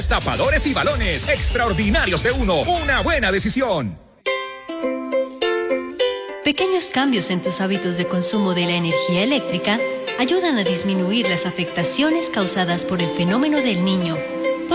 Tapadores y balones extraordinarios de Uno. Una buena decisión. Pequeños cambios en tus hábitos de consumo de la energía eléctrica ayudan a disminuir las afectaciones causadas por el fenómeno del Niño